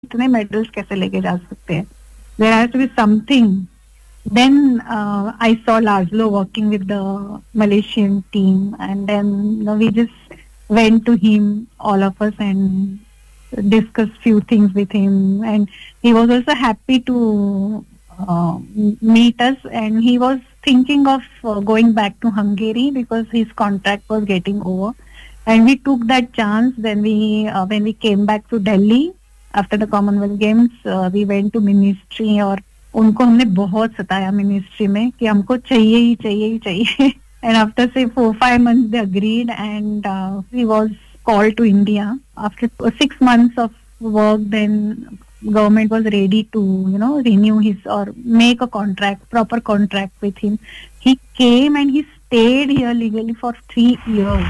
इतने मेडल्स कैसे लेके जा सकते हैं. There has to be something. Then I saw Laszlo working with the Malaysian team, and then we just went to him, all of us, and discussed few things with him. And he was also happy to meet us, and he was thinking of going back to Hungary because his contract was getting over. And we took that chance. Then when we came back to Delhi after the Commonwealth Games, we went to ministry और उनको हमने बहुत सताया ministry में कि हमको चाहिए ही चाहिए ही चाहिए. And after say 4-5 months they agreed, and he was called to India. After 6 months of work, then government was ready to renew his or make a proper contract with him. He came and he stayed here legally for 3 years.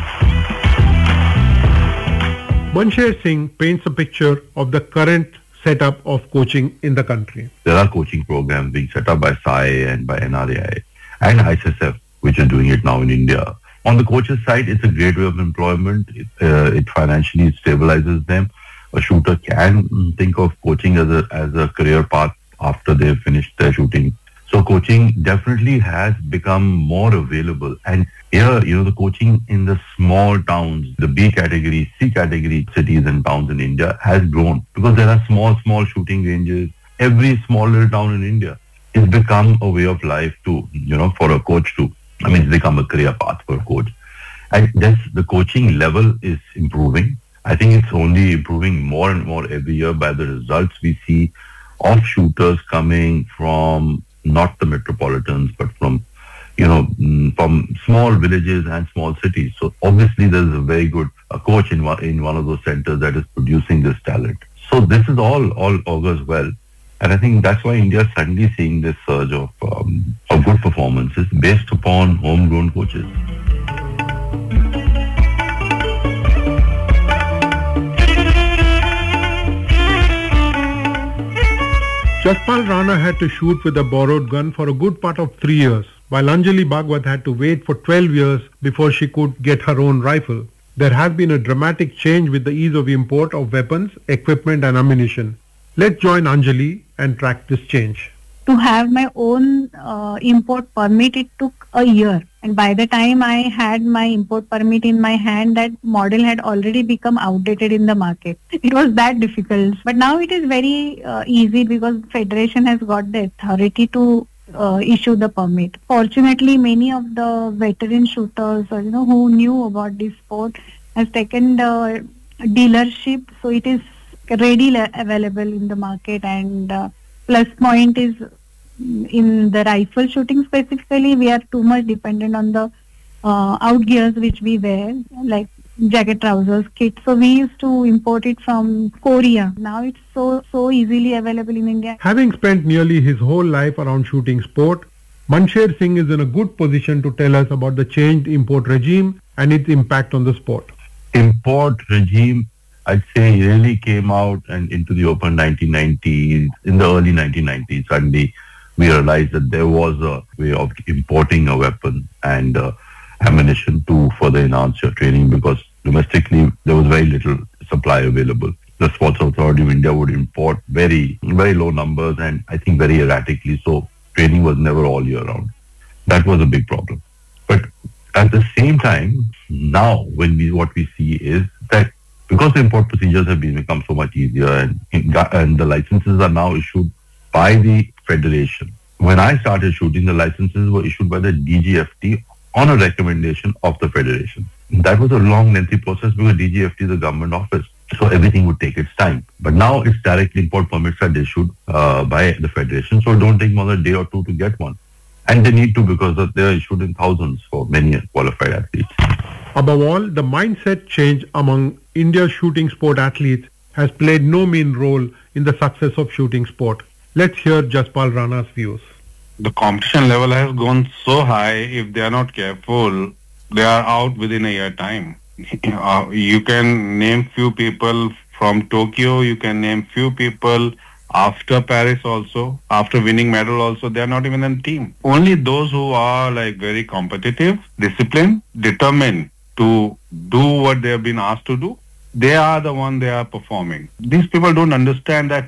Mansher Singh paints a picture of the current setup of coaching in the country. There are coaching programs being set up by SAI and by NRAI and ISSF, which are doing it now in India. On the coaches side, it's a great way of employment. It financially stabilizes them. A shooter can think of coaching as a career path after they've finished their shooting. So coaching definitely has become more available. And here, the coaching in the small towns, the B category, C category cities and towns in India has grown because there are small shooting ranges. Every small little town in India has become a way of life too, for a coach too. I mean, it's become a career path for a coach. And the coaching level is improving. I think it's only improving more and more every year by the results we see of shooters coming from not the metropolitans, but from small villages and small cities. So obviously there's a very good coach in one of those centers that is producing this talent. So this is all augurs well. And I think that's why India is suddenly seeing this surge of good performances based upon homegrown coaches. Jaspal Rana had to shoot with a borrowed gun for a good part of 3 years, while Anjali Bhagwat had to wait for 12 years before she could get her own rifle. There has been a dramatic change with the ease of import of weapons, equipment and ammunition. Let's join Anjali and track this change. To have my own import permit, it took a year. And by the time I had my import permit in my hand, that model had already become outdated in the market. It was that difficult. But now it is very easy because Federation has got the authority to issue the permit. Fortunately, many of the veteran shooters who knew about this sport has taken the dealership. So it is readily available in the market, and plus point is in the rifle shooting specifically, we are too much dependent on the out gears which we wear, like jacket, trousers, kit. So we used to import it from Korea. Now it's so easily available in India. Having spent nearly his whole life around shooting sport, Mansher Singh is in a good position to tell us about the changed import regime and its impact on the sport. Import regime, I'd say, really came out and into the open 1990s. In the early 1990s, suddenly we realized that there was a way of importing a weapon and ammunition to further enhance your training, because domestically there was very little supply available. The Sports Authority of India would import very, very low numbers and I think very erratically. So training was never all year round. That was a big problem. But at the same time, now what we see is that because the import procedures have become so much easier and the licenses are now issued by the Federation. When I started shooting, the licenses were issued by the DGFT on a recommendation of the Federation. That was a long, lengthy process because DGFT is a government office. So everything would take its time. But now it's directly import permits are issued by the Federation. So it don't take more than a day or two to get one. And they need to because they are issued in thousands for many qualified athletes. Above all, the mindset change among India's shooting sport athletes has played no mean role in the success of shooting sport. Let's hear Jaspal Rana's views. The competition level has gone so high, if they are not careful, they are out within a year time. You can name few people from Tokyo, you can name few people after Paris also, after winning medal also, they are not even in team. Only those who are very competitive, disciplined, determined to do what they have been asked to do, they are the one they are performing. These people don't understand that